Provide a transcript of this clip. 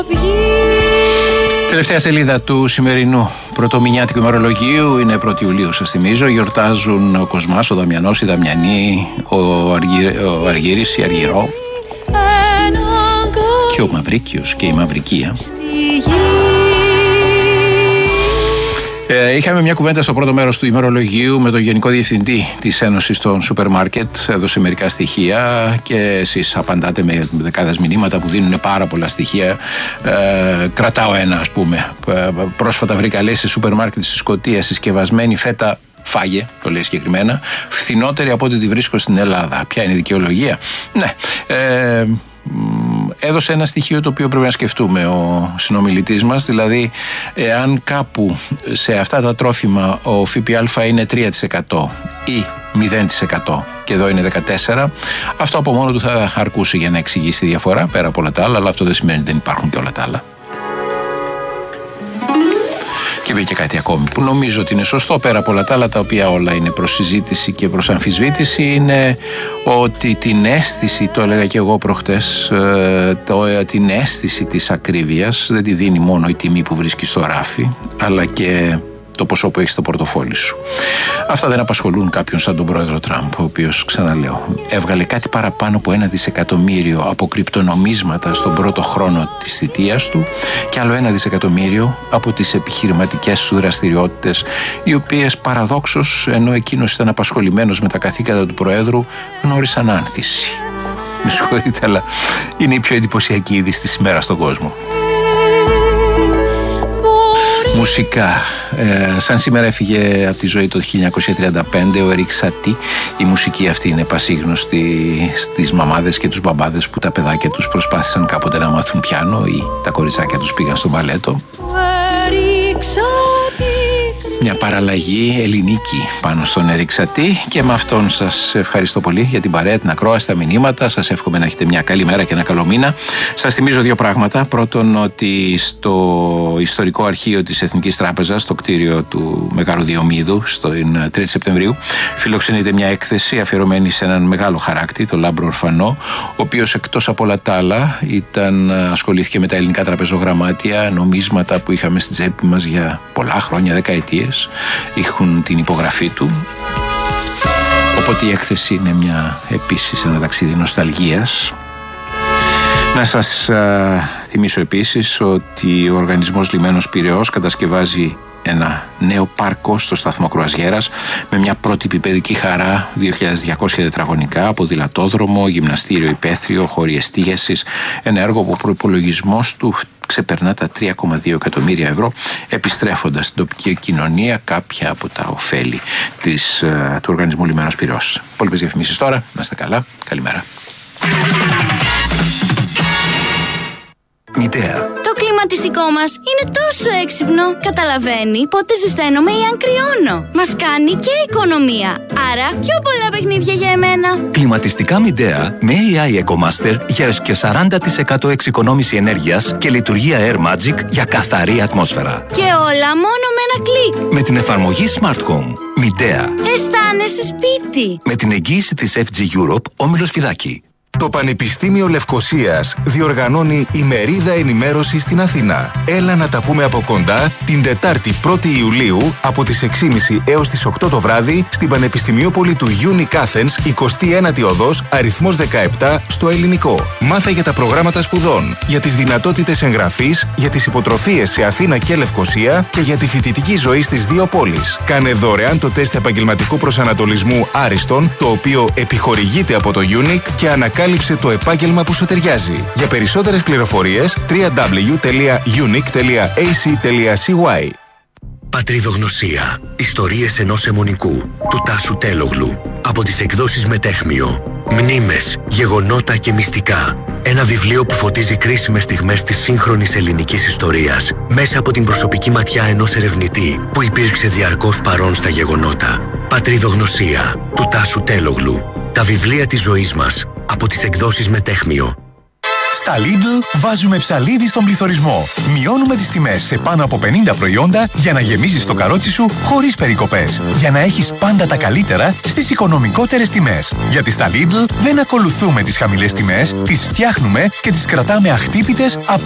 Τελευταία σελίδα του σημερινού πρωτομηνιάτικου ημερολογίου είναι 1η Ιουλίου, σας θυμίζω. Γιορτάζουν ο Κοσμάς, ο Δαμιανός, η Δαμιανή, ο Αργύρης, η Αργυρό και ο Μαυρίκιος και η Μαυρικία. Είχαμε μια κουβέντα στο πρώτο μέρος του ημερολογίου με τον Γενικό Διευθυντή της Ένωσης των Σούπερ Μάρκετ. Έδωσε μερικά στοιχεία και εσείς απαντάτε με δεκάδες μηνύματα που δίνουν πάρα πολλά στοιχεία. Κρατάω ένα, ας πούμε. Πρόσφατα βρήκα, λέει, σε σούπερ μάρκετ στη Σκωτία συσκευασμένη φέτα. Φάγε, το λέει συγκεκριμένα, φθηνότερη από ό,τι τη βρίσκω στην Ελλάδα. Ποια είναι η δικαιολογία? Ναι. Έδωσε ένα στοιχείο το οποίο πρέπει να σκεφτούμε ο συνομιλητής μας, δηλαδή εάν κάπου σε αυτά τα τρόφιμα ο ΦΠΑ είναι 3% ή 0% και εδώ είναι 14%, αυτό από μόνο του θα αρκούσε για να εξηγήσει τη διαφορά πέρα από όλα τα άλλα, αλλά αυτό δεν σημαίνει ότι δεν υπάρχουν και όλα τα άλλα. Και είπε και κάτι ακόμη που νομίζω ότι είναι σωστό πέρα από όλα τα άλλα, τα οποία όλα είναι προς συζήτηση και προς αμφισβήτηση, είναι ότι την αίσθηση, το έλεγα και εγώ προχτές, την αίσθηση της ακρίβειας δεν τη δίνει μόνο η τιμή που βρίσκει στο ράφι, αλλά και το ποσό που έχει στο πορτοφόλι σου. Αυτά δεν απασχολούν κάποιον σαν τον πρόεδρο Τραμπ, ο οποίος, ξαναλέω, έβγαλε κάτι παραπάνω από 1 δισεκατομμύριο από κρυπτονομίσματα στον πρώτο χρόνο της θητείας του και άλλο 1 δισεκατομμύριο από τις επιχειρηματικές του δραστηριότητες, οι οποίες παραδόξως, ενώ εκείνος ήταν απασχολημένος με τα καθήκοντα του Προέδρου, γνώρισαν άνθηση. Με συγχωρείτε, αλλά είναι η πιο εντυπωσιακή είδηση της ημέρας στον κόσμο. Μουσικά. Σαν σήμερα έφυγε από τη ζωή το 1935 ο Ερικ Σατί. Η μουσική αυτή είναι πασίγνωστη στις μαμάδες και τους μπαμπάδες που τα παιδάκια τους προσπάθησαν κάποτε να μάθουν πιάνο ή τα κοριτσάκια τους πήγαν στο μπαλέτο. Μια παραλλαγή ελληνική πάνω στον Ερικ Σατί, και με αυτόν σας ευχαριστώ πολύ για την παρέα, την ακρόαση, τα μηνύματα. Σας εύχομαι να έχετε μια καλή μέρα και ένα καλό μήνα. Σας θυμίζω δύο πράγματα. Πρώτον, ότι στο ιστορικό αρχείο της Εθνικής Τράπεζας, στο κτίριο του Μεγάλου Διομήδου, στο 3η Σεπτεμβρίου, φιλοξενείται μια έκθεση αφιερωμένη σε έναν μεγάλο χαράκτη, τον Λάμπρο Ορφανό, ο οποίος εκτός από όλα τα άλλα ασχολήθηκε με τα ελληνικά τραπεζογραμμάτια, νομίσματα που είχαμε στην τσέπη μας για πολλά χρόνια, δεκαετίες. Έχουν την υπογραφή του. Οπότε η έκθεση είναι επίσης ένα ταξίδι νοσταλγίας. Να σας θυμίσω επίσης ότι ο οργανισμός Λιμένος Πειραιώς κατασκευάζει ένα νέο πάρκο στο σταθμό Κρουαζιέρας με μια πρότυπη παιδική χαρά, 2.200 τετραγωνικά, ποδηλατόδρομο, γυμναστήριο υπαίθριο, χώροι εστίασης, ένα έργο που ο προϋπολογισμός του ξεπερνά τα 3,2 εκατομμύρια ευρώ, επιστρέφοντας στην τοπική κοινωνία κάποια από τα ωφέλη του οργανισμού Λιμένος Πειραιώς. Υπόλοιπες διαφημίσεις τώρα. Να είστε καλά. Καλημέρα. Μητέα. Το κλιματιστικό μας είναι τόσο έξυπνο. Καταλαβαίνει πότε ζεσταίνομαι ή αν κρυώνω. Μας κάνει και οικονομία. Άρα πιο πολλά παιχνίδια για εμένα. Κλιματιστικά Μητέα με AI EcoMaster για έως και 40% εξοικονόμηση ενέργειας και λειτουργία Air Magic για καθαρή ατμόσφαιρα. Και όλα μόνο με ένα κλικ. Με την εφαρμογή Smart Home. Μητέα. Αισθάνεσαι σπίτι. Με την εγγύηση της FG Europe, Όμιλος Φιδάκη. Το Πανεπιστήμιο Λευκωσίας διοργανώνει ημερίδα ενημέρωση στην Αθήνα. Έλα να τα πούμε από κοντά την Τετάρτη 1η Ιουλίου από τις 6.30 έως τις 8 το βράδυ στην Πανεπιστημιόπολη του Unic Athens, 21η οδός, αριθμός 17, στο Ελληνικό. Μάθε για τα προγράμματα σπουδών, για τις δυνατότητες εγγραφής, για τις υποτροφίες σε Αθήνα και Λευκωσία και για τη φοιτητική ζωή στις δύο πόλεις. Κάνε δωρεάν το τεστ επαγγελματικού προσανατολισμού Άριστον, το οποίο επιχορηγείται από το Unic και ανακάλυψε το επάγγελμα που σου ταιριάζει. Για περισσότερες πληροφορίες www.unic.ac.cy. Πατριδογνωσία. Ιστορίες ενός αιμονικού του Τάσου Τέλογλου. Από τις εκδόσεις Μετέχμιο. Μνήμες, γεγονότα και μυστικά. Ένα βιβλίο που φωτίζει κρίσιμες στιγμές της σύγχρονης ελληνικής ιστορίας μέσα από την προσωπική ματιά ενός ερευνητή που υπήρξε διαρκώς παρόν στα γεγονότα. Πατριδογνωσία του Τάσου Τέλογλου. Τα βιβλία της ζωής μας. Από τις εκδόσεις Μετέχμιο. Στα Lidl βάζουμε ψαλίδι στον πληθωρισμό. Μειώνουμε τις τιμές σε πάνω από 50 προϊόντα για να γεμίζεις το καρότσι σου χωρίς περικοπές. Για να έχεις πάντα τα καλύτερα στις οικονομικότερες τιμές. Γιατί στα Lidl δεν ακολουθούμε τις χαμηλές τιμές, τις φτιάχνουμε και τις κρατάμε αχτύπητες από